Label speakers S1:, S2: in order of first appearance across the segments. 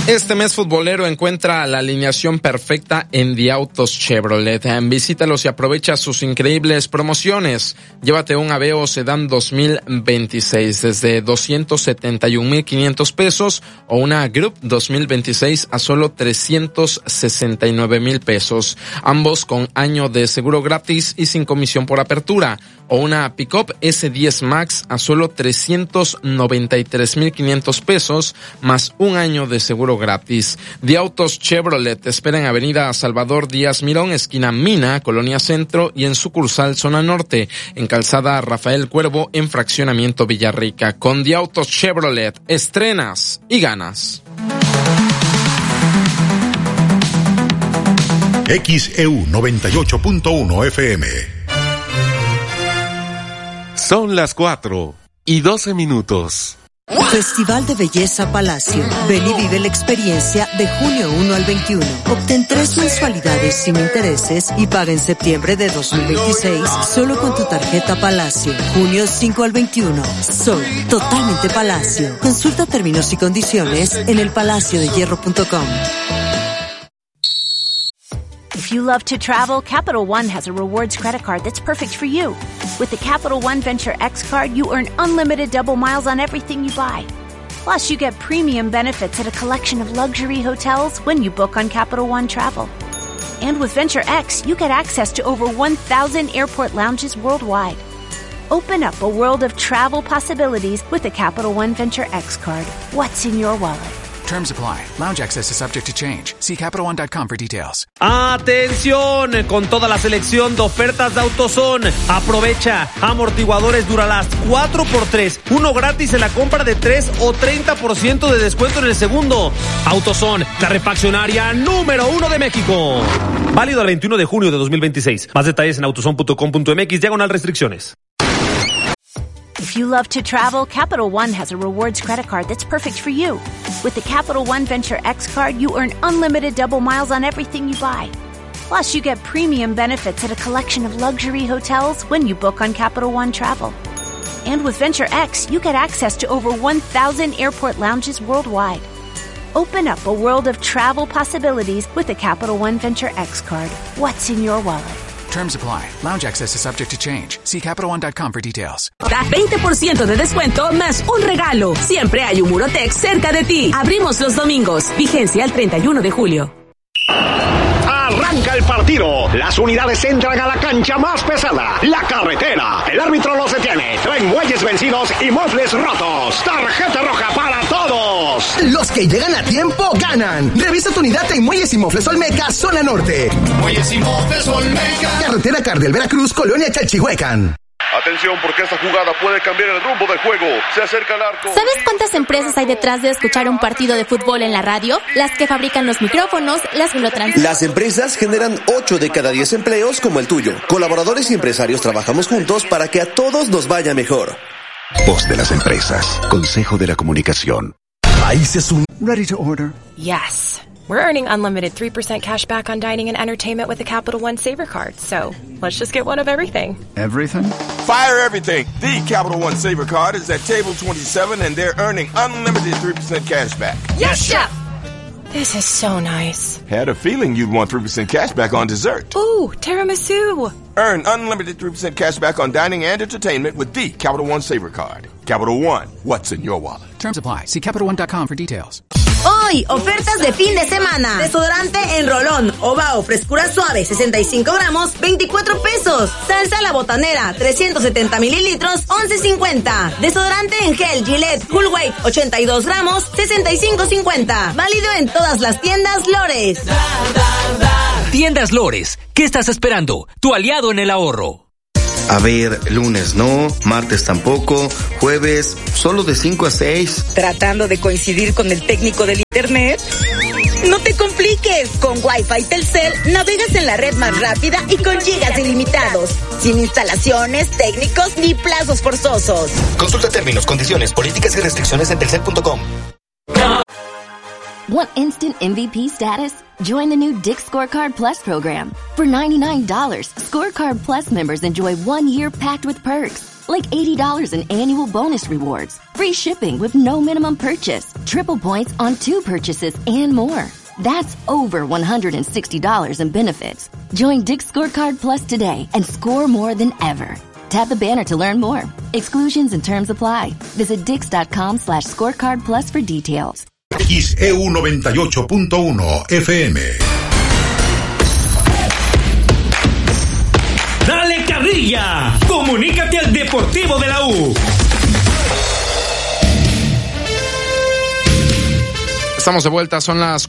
S1: Este mes futbolero encuentra la alineación perfecta en The Autos Chevrolet. Visítalos y aprovecha sus increíbles promociones. Llévate un Aveo Sedán 2026 desde 271,500 pesos o una Group 2026 a solo 369,000 pesos. Ambos con año de seguro gratis y sin comisión por apertura. O una Pickup S10 Max a solo 393,500 pesos más un año de seguro gratis. The Autos Chevrolet espera en Avenida Salvador Díaz Mirón, esquina Mina, Colonia Centro, y en sucursal Zona Norte, en Calzada Rafael Cuervo, en Fraccionamiento Villarrica. Con The Autos Chevrolet, estrenas y ganas.
S2: XEU 98.1 FM.
S3: Son las 4:12.
S4: Festival de Belleza Palacio. Ven y vive la experiencia de junio 1 al 21. Obtén 3 mensualidades sin intereses y paga en septiembre de 2026 solo con tu tarjeta Palacio. Junio 5 al 21. Soy totalmente Palacio. Consulta términos y condiciones en elpalaciodehierro.com.
S5: If you love to travel, Capital One has a rewards credit card that's perfect for you. With the Capital One Venture X card, you earn unlimited double miles on everything you buy. Plus, you get premium benefits at a collection of luxury hotels when you book on Capital One Travel. And with Venture X, you get access to over 1,000 airport lounges worldwide. Open up a world of travel possibilities with the Capital One Venture X card. What's in your wallet?
S6: Terms apply. Lounge access is subject to change. See CapitalOne.com for details.
S7: ¡Atención! Con toda la selección de ofertas de AutoZone. Aprovecha. Amortiguadores Duralast 4x3. Uno gratis en la compra de 3 o 30% de descuento en el segundo. AutoZone, la refaccionaria número 1 de México. Válido el 21 de junio de 2026. Más detalles en autozone.com.mx/restricciones.
S5: If you love to travel, Capital One has a rewards credit card that's perfect for you. With the Capital One Venture X card, you earn unlimited double miles on everything you buy. Plus, you get premium benefits at a collection of luxury hotels when you book on Capital One Travel. And with Venture X, you get access to over 1,000 airport lounges worldwide. Open up a world of travel possibilities with the Capital One Venture X card. What's in your wallet?
S6: Terms apply. Lounge access is subject to change. See CapitalOne.com for details.
S8: Da 20% de descuento más un regalo. Siempre hay un Murotex cerca de ti. Abrimos los domingos. Vigencia el 31 de julio.
S9: Arranca el partido. Las unidades entran a la cancha más pesada, la carretera. El árbitro los detiene. Traen muelles vencidos y mofles rotos. Tarjeta roja para todos.
S10: Los que llegan a tiempo ganan. Revisa tu unidad en Muelles y Mofles Olmeca, zona norte.
S11: Muelles y Mofles Olmeca.
S10: Carretera Cardel Veracruz, Colonia Chalchihuecan.
S12: Atención, porque esta jugada puede cambiar el rumbo del juego. Se acerca el arco.
S13: ¿Sabes cuántas empresas hay detrás de escuchar un partido de fútbol en la radio? Las que fabrican los micrófonos, las que lo transmiten.
S14: Las empresas generan 8 de cada 10 empleos como el tuyo. Colaboradores y empresarios trabajamos juntos para que a todos nos vaya mejor.
S2: Voz de las empresas. Consejo de la Comunicación.
S10: Países Unidos. Ready to order?
S15: Yes. We're earning unlimited 3% cash back on dining and entertainment with the Capital One Saver Card. So, let's just get one of everything.
S11: Everything?
S16: Fire everything. The Capital One Saver Card is at table 27 and they're earning unlimited 3% cash back.
S15: Yes, Chef! This is so nice.
S16: Had a feeling you'd want 3% cash back on dessert.
S15: Ooh, tiramisu.
S16: Earn unlimited 3% cash back on dining and entertainment with the Capital One Saver Card. Capital One, what's in your wallet?
S6: Terms apply. See CapitalOne.com for details.
S17: Hoy, ofertas de fin de semana. Desodorante en rolón Ovao frescura suave 65 gramos, 24 pesos. Salsa La Botanera 370 mililitros, 11.50. Desodorante en gel Gillette Cool Weight 82 gramos, 65.50. Válido en todas las tiendas Lores.
S18: Tiendas Lores, ¿qué estás esperando? Tu aliado en el ahorro.
S14: A ver, lunes no, martes tampoco, jueves solo de 5 a 6.
S17: ¿Tratando de coincidir con el técnico del internet? No te compliques, con Wi-Fi Telcel navegas en la red más rápida y con gigas ilimitados, sin instalaciones, técnicos ni plazos forzosos.
S18: Consulta términos, condiciones, políticas y restricciones en telcel.com.
S19: Want instant MVP status? Join the new Dick's Scorecard Plus program. For $99, Scorecard Plus members enjoy 1 year packed with perks, like $80 in annual bonus rewards, free shipping with no minimum purchase, triple points on 2 purchases, and more. That's over $160 in benefits. Join Dick's Scorecard Plus today and score more than ever. Tap the banner to learn more. Exclusions and terms apply. Visit dix.com/scorecard plus for details.
S3: XEU 98.1 FM.
S20: ¡Dale carrilla! ¡Comunícate al Deportivo de la U!
S1: Estamos de vuelta, son las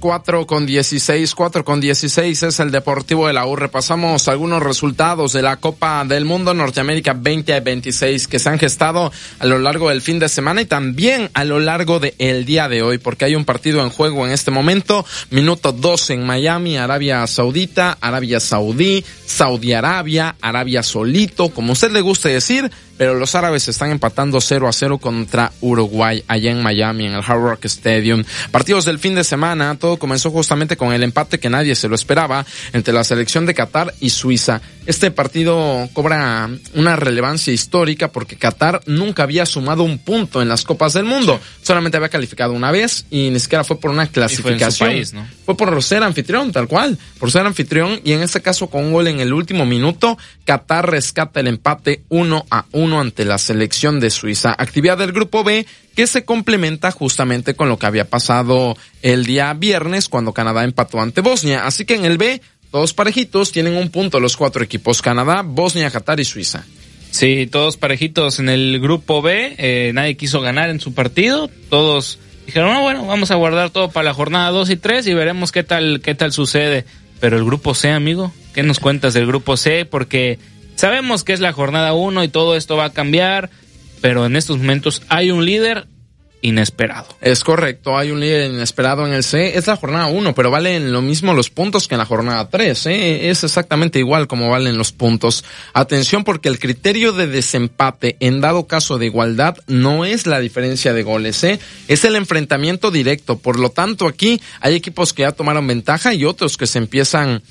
S1: 4:16 es el Deportivo de la U. Repasamos algunos resultados de la Copa del Mundo Norteamérica 2026 que se han gestado a lo largo del fin de semana y también a lo largo del día de hoy, porque hay un partido en juego en este momento. Minuto 12 en Miami, Arabia Saudita, Arabia Saudí, Saudi Arabia, Arabia solito, como usted le guste decir, pero los árabes están empatando 0-0 contra Uruguay allá en Miami, en el Hard Rock Stadium. Partidos del fin de semana, todo comenzó justamente con el empate que nadie se lo esperaba entre la selección de Qatar y Suiza. Este partido cobra una relevancia histórica porque Qatar nunca había sumado un punto en las Copas del Mundo. Solamente había calificado una vez y ni siquiera fue por una clasificación.
S7: Fue en su país, ¿no?
S1: Fue por ser anfitrión, tal cual, por ser anfitrión, y en este caso con un gol en el último minuto, Qatar rescata el empate 1-1 ante la selección de Suiza. Actividad del grupo B que se complementa justamente con lo que había pasado el día viernes cuando Canadá empató ante Bosnia. Así que en el B, todos parejitos, tienen un punto los 4 equipos: Canadá, Bosnia, Qatar y Suiza.
S7: Sí, todos parejitos en el grupo B, nadie quiso ganar en su partido, todos dijeron, no, bueno, vamos a guardar todo para la jornada 2 y 3 y veremos qué tal sucede. Pero el grupo C, amigo, ¿qué nos cuentas del grupo C? Porque sabemos que es la jornada 1 y todo esto va a cambiar, pero en estos momentos hay un líder inesperado.
S1: Es correcto, hay un líder inesperado en el C. Es la jornada 1, pero valen lo mismo los puntos que en la jornada 3, Es exactamente igual como valen los puntos. Atención, porque el criterio de desempate en dado caso de igualdad no es la diferencia de goles, Es el enfrentamiento directo. Por lo tanto, aquí hay equipos que ya tomaron ventaja y otros que se empiezan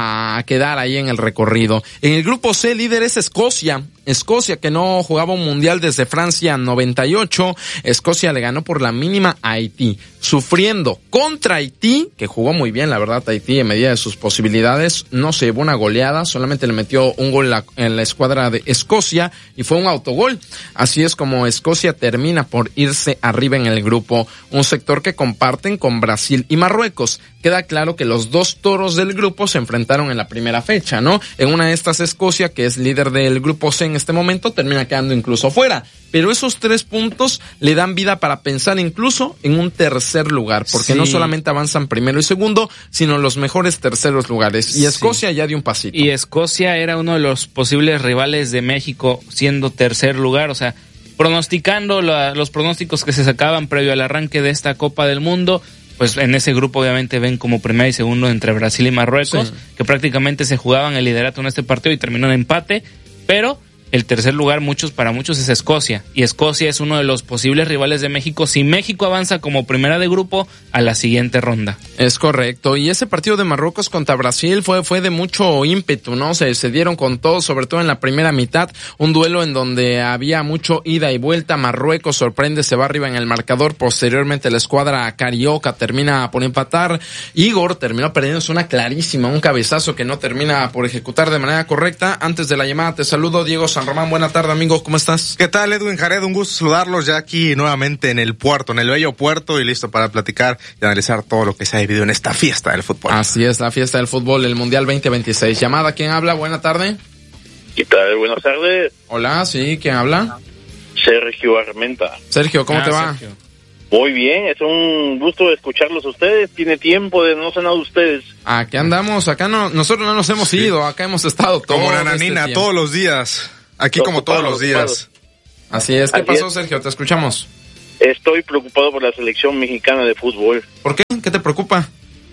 S1: a quedar ahí en el recorrido. En el grupo C, líder es Escocia, que no jugaba un mundial desde Francia 98. Escocia le ganó por la mínima a Haití, sufriendo contra Haití, que jugó muy bien, la verdad. Haití, en medida de sus posibilidades, no se llevó una goleada, solamente le metió un gol en la escuadra de Escocia y fue un autogol. Así es como Escocia termina por irse arriba en el grupo, un sector que comparten con Brasil y Marruecos. Queda claro que los 2 toros del grupo se enfrentaron en la primera fecha, ¿no? En una de estas, Escocia, que es líder del grupo C en este momento, termina quedando incluso fuera. Pero esos 3 puntos le dan vida para pensar incluso en un tercer lugar, porque no solamente avanzan primero y segundo, sino los mejores terceros lugares. Y Escocia ya dio un pasito.
S7: Y Escocia era uno de los posibles rivales de México, siendo tercer lugar, o sea, pronosticando los pronósticos que se sacaban previo al arranque de esta Copa del Mundo, pues en ese grupo obviamente ven como primero y segundo entre Brasil y Marruecos, que prácticamente se jugaban el liderato en este partido y terminó en empate, pero el tercer lugar para muchos es Escocia, y Escocia es uno de los posibles rivales de México si México avanza como primera de grupo a la siguiente ronda.
S1: Es correcto, y ese partido de Marruecos contra Brasil fue de mucho ímpetu, ¿no? Se dieron con todo, sobre todo en la primera mitad, un duelo en donde había mucho ida y vuelta. Marruecos sorprende, se va arriba en el marcador, posteriormente la escuadra carioca termina por empatar. Igor terminó perdiendo una clarísima, un cabezazo que no termina por ejecutar de manera correcta. Antes de la llamada te saludo, Diego San Román, buena tarde, amigo, ¿cómo estás?
S21: ¿Qué tal, Edwin Jared? Un gusto saludarlos ya aquí nuevamente en el puerto, en el bello puerto, y listo para platicar y analizar todo lo que se ha vivido en esta fiesta del fútbol.
S1: Así es, la fiesta del fútbol, el Mundial 2026. Llamada, ¿quién habla? Buena tarde.
S22: ¿Qué tal? Buenas tardes.
S1: Hola, sí, ¿quién habla?
S22: Sergio Armenta.
S1: Sergio, ¿cómo te va?
S22: Sergio. Muy bien, es un gusto escucharlos a ustedes. Tiene tiempo de no cenar ustedes.
S1: Aquí andamos, acá nosotros no nos hemos ido, acá hemos estado todo
S21: como la nanina, todos los días. Aquí como todos los días.
S1: Así es. ¿Qué pasó, Sergio? Te escuchamos.
S22: Estoy preocupado por la selección mexicana de fútbol.
S1: ¿Por qué? ¿Qué te preocupa?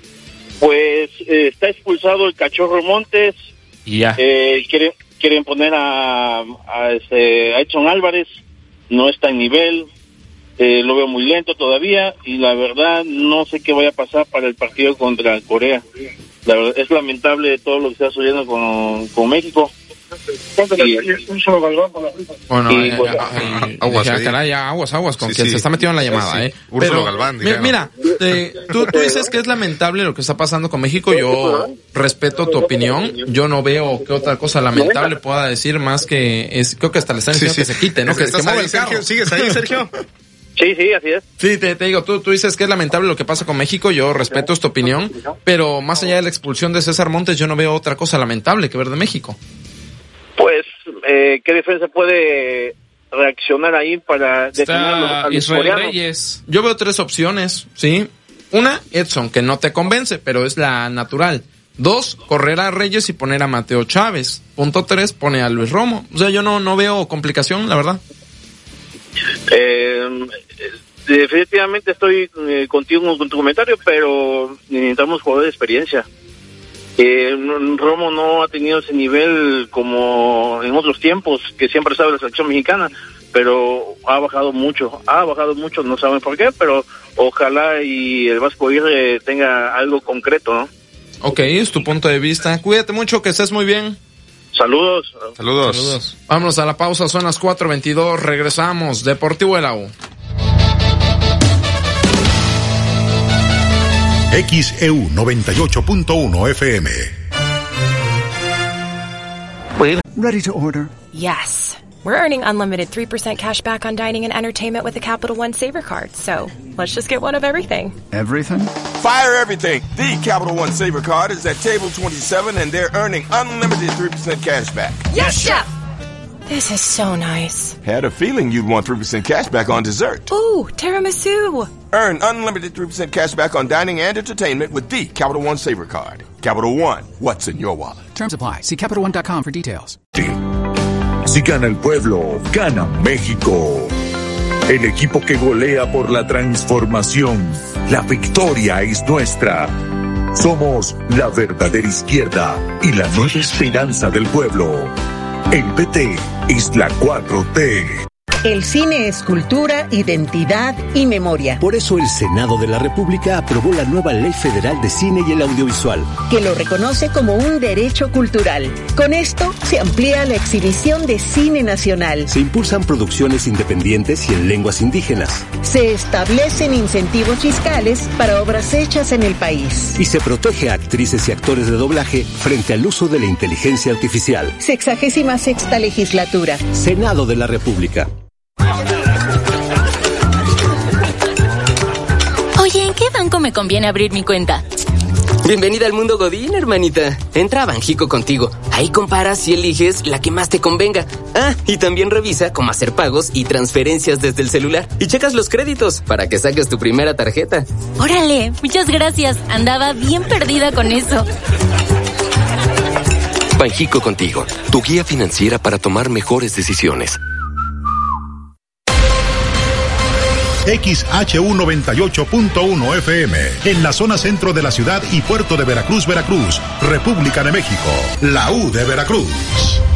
S22: Pues está expulsado el Cachorro Montes.
S7: Y ya.
S22: Quieren poner a Edson Álvarez. No está en nivel. Lo veo muy lento todavía. Y la verdad, no sé qué vaya a pasar para el partido contra Corea. La verdad, es lamentable todo lo que está sucediendo con México. un solo galván para la rifa.
S1: Bueno, aguas con quien se está metiendo en la llamada,
S21: Úrsulo Galván,
S1: mira, tú dices que es lamentable lo que está pasando con México. Yo respeto tu opinión. Yo no veo qué otra cosa lamentable pueda decir más que creo que hasta le están diciendo que se quite, ¿no? Que mueva el carro.
S21: ¿Sigues ahí, Sergio?
S22: Sí, así es.
S1: Sí, te digo, tú dices que es lamentable lo que pasa con México, yo respeto esta opinión, pero más allá de la expulsión de César Montes, yo no veo otra cosa lamentable que ver de México.
S22: Pues, ¿qué defensa puede reaccionar ahí para detener a los coreanos?
S1: Yo veo 3 opciones, ¿sí? Una, Edson, que no te convence, pero es la natural. 2, correr a Reyes y poner a Mateo Chávez. Punto 3, pone a Luis Romo. O sea, yo no veo complicación, la verdad.
S22: Definitivamente estoy contigo con tu comentario, pero necesitamos jugadores de experiencia. Romo no ha tenido ese nivel como en otros tiempos, que siempre sabe la selección mexicana, pero ha bajado mucho, no saben por qué, pero ojalá y el Vasco Aguirre tenga algo concreto, ¿no?
S1: Ok, es tu punto de vista. Cuídate mucho, que estés muy bien.
S22: Saludos.
S1: Vámonos a la pausa, son las 4:22, regresamos. Deportivo de la U.
S3: XEU 98.1 FM.
S6: Ready to order?
S15: Yes. We're earning unlimited 3% cash back on dining and entertainment with the Capital One Saver Card. So let's just get one of everything.
S6: Everything?
S16: Fire everything. The Capital One Saver Card is at table 27 and they're earning unlimited 3% cash back.
S15: Yes, Chef! This is so nice.
S16: Had a feeling you'd want 3% cash back on dessert.
S15: Ooh, tiramisu.
S16: Earn unlimited 3% cash back on dining and entertainment with the Capital One Saver Card. Capital One, what's in your wallet?
S6: Terms apply. See CapitalOne.com for details.
S4: Si gana el pueblo, gana México. El equipo que golea por la transformación. La victoria es nuestra. Somos la verdadera izquierda y la nueva esperanza del pueblo. El PT es la 4T.
S5: El cine es cultura, identidad y memoria.
S23: Por eso el Senado de la República aprobó la nueva Ley Federal de Cine y el Audiovisual,
S5: que lo reconoce como un derecho cultural. Con esto se amplía la exhibición de cine nacional.
S23: Se impulsan producciones independientes y en lenguas indígenas.
S5: Se establecen incentivos fiscales para obras hechas en el país.
S23: Y se protege a actrices y actores de doblaje frente al uso de la inteligencia artificial.
S5: 66ª legislatura.
S23: Senado de la República.
S24: Oye, ¿en qué banco me conviene abrir mi cuenta?
S25: Bienvenida al mundo Godín, hermanita. Entra a Banjico Contigo. Ahí comparas y eliges la que más te convenga. Ah, y también revisa cómo hacer pagos y transferencias desde el celular. Y checas los créditos para que saques tu primera tarjeta.
S24: Órale, muchas gracias. Andaba bien perdida con eso.
S26: Banjico Contigo, tu guía financiera para tomar mejores decisiones.
S3: XHU 98.1 FM, en la zona centro de la ciudad y puerto de Veracruz, Veracruz, República de México, la U de Veracruz.